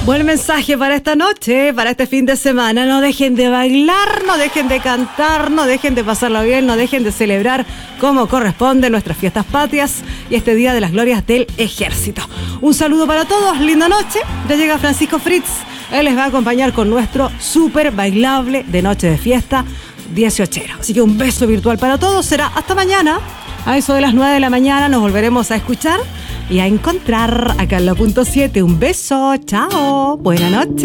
Buen mensaje para esta noche, para este fin de semana. No dejen de bailar, no dejen de cantar, no dejen de pasarlo bien, no dejen de celebrar como corresponde nuestras fiestas patrias y este Día de las Glorias del Ejército. Un saludo para todos, linda noche. Ya llega Francisco Fritz. Él les va a acompañar con nuestro súper bailable de noche de fiesta 18. Así que un beso virtual para todos. Será hasta mañana. A eso de las 9 de la mañana nos volveremos a escuchar y a encontrar acá en la punto 7. Un beso, chao, buena noche.